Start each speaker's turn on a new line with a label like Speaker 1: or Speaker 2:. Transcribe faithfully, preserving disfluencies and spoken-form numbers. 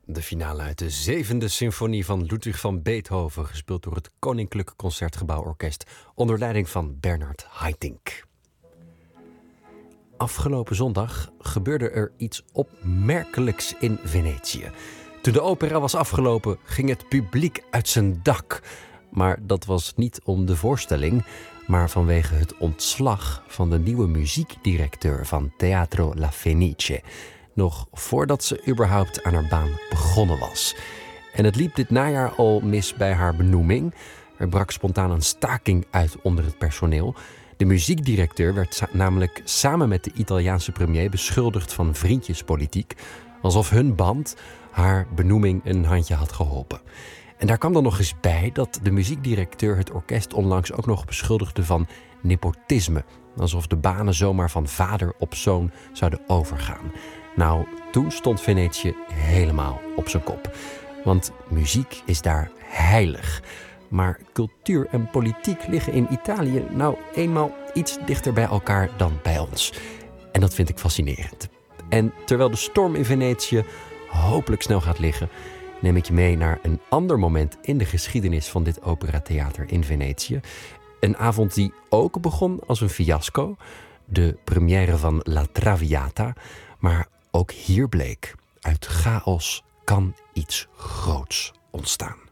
Speaker 1: De finale uit de zevende symfonie van Ludwig van Beethoven, gespeeld door het Koninklijk Concertgebouworkest onder leiding van Bernard Haitink. Afgelopen zondag gebeurde er iets opmerkelijks in Venetië. Toen de opera was afgelopen, ging het publiek uit zijn dak. Maar dat was niet om de voorstelling, maar vanwege het ontslag van de nieuwe muziekdirecteur van Teatro La Fenice. Nog voordat ze überhaupt aan haar baan begonnen was. En het liep dit najaar al mis bij haar benoeming. Er brak spontaan een staking uit onder het personeel. De muziekdirecteur werd sa- namelijk samen met de Italiaanse premier beschuldigd van vriendjespolitiek. Alsof hun band haar benoeming een handje had geholpen. En daar kwam dan nog eens bij dat de muziekdirecteur het orkest onlangs ook nog beschuldigde van nepotisme. Alsof de banen zomaar van vader op zoon zouden overgaan. Nou, toen stond Venetië helemaal op zijn kop. Want muziek is daar heilig. Maar cultuur en politiek liggen in Italië nou eenmaal iets dichter bij elkaar dan bij ons. En dat vind ik fascinerend. En terwijl de storm in Venetië hopelijk snel gaat liggen, neem ik je mee naar een ander moment in de geschiedenis van dit operatheater in Venetië. Een avond die ook begon als een fiasco. De première van La Traviata. Maar ook hier bleek, uit chaos kan iets groots ontstaan.